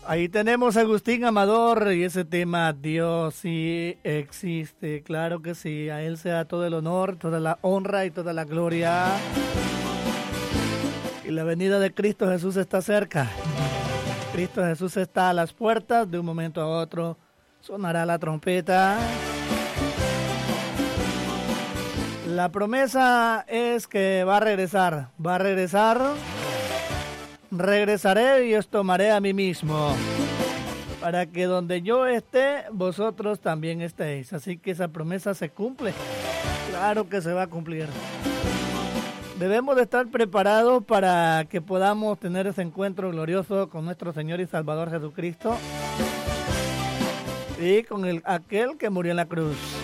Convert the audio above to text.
Ahí tenemos a Agustín Amador y ese tema, Dios sí existe, claro que sí, a Él sea todo el honor, toda la honra y toda la gloria. Y la venida de Cristo Jesús está cerca. Cristo Jesús está a las puertas, de un momento a otro sonará la trompeta. La promesa es que va a regresar, regresaré y os tomaré a mí mismo, para que donde yo esté, vosotros también estéis. Así que esa promesa se cumple, claro que se va a cumplir. Debemos de estar preparados para que podamos tener ese encuentro glorioso con nuestro Señor y Salvador Jesucristo y con aquel que murió en la cruz.